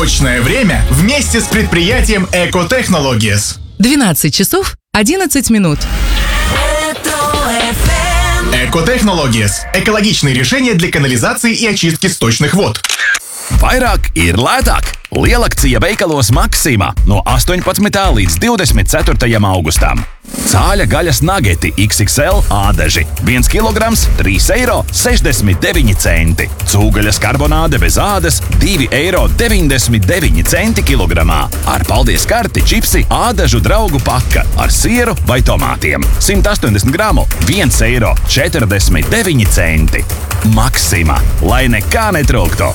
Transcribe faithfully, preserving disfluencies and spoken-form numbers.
Точное время вместе с предприятием Eco Technologies. двенадцать часов одиннадцать минут. Eco Technologies – экологичные решения для канализации и очистки сточных вод. Vairāk ir lētāk. Lielakcija veikalos Maxima no astoņpadsmitā līdz divdesmit ceturtajam augustam. Cāļa gaļas nageti iks iks el ādaži viens kilograms trīs eiro sešdesmit deviņi centi. Cūgaļas karbonāde bez ādas divi eiro deviņdesmit deviņi centi kilogramā. Ar paldies karti čipsi ādažu draugu paka ar sieru vai tomātiem. simt astoņdesmit gramu viens eiro četrdesmit deviņi centi. Maxima, lai nekā netrūktu.